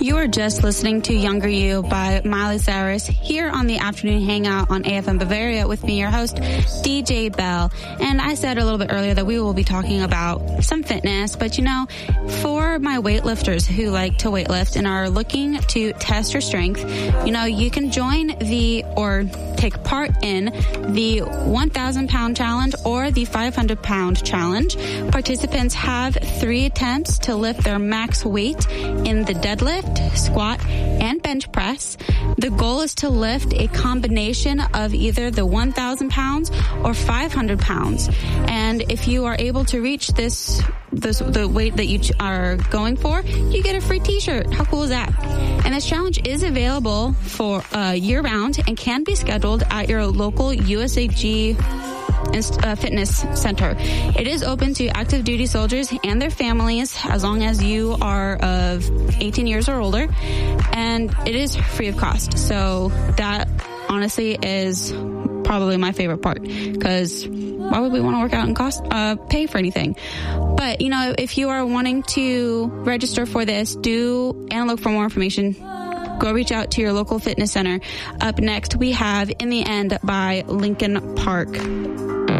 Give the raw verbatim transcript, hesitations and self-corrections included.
You are just listening to Younger You by Miley Cyrus here on the Afternoon Hangout on A F M Bavaria with me, your host, D J Bell. And I said a little bit earlier that we will be talking about some fitness, but you know, for my weightlifters who like to weightlift and are looking to test your strength, you know, you can join the, or take part in the one thousand pound challenge or the five hundred pound challenge. Participants have three attempts to lift their max weight in the deadlift, squat, and bench press. The goal is to lift a combination of either the one thousand pounds or five hundred pounds. And if you are able to reach this, this the weight that you are going for, you get a free t-shirt. How cool is that? And this challenge is available for uh, year-round and can be scheduled at your local U S A G Uh, fitness center. It is open to active duty soldiers and their families as long as you are of eighteen years or older, and it is free of cost. So that honestly is probably my favorite part, because why would we want to work out and cost uh, pay for anything? But you know, if you are wanting to register for this, do and look for more information. Go reach out to your local fitness center. Up next, we have In the End by Linkin Park.